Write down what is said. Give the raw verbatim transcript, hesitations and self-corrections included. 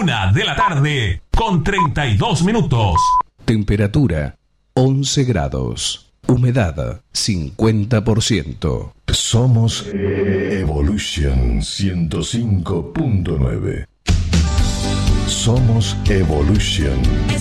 Una de la tarde con treinta y dos minutos. Temperatura once grados. Humedad cincuenta por ciento. Somos Evolution ciento cinco punto nueve. Somos Evolution.